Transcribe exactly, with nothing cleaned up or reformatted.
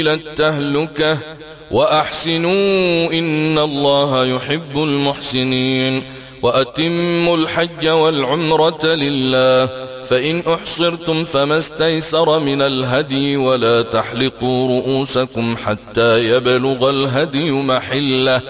التهلكة وأحسنوا إن الله يحب المحسنين. وأتموا الحج والعمرة لله، فإن أحصرتم فما استيسر من الهدي، ولا تحلقوا رؤوسكم حتى يبلغ الهدي محله،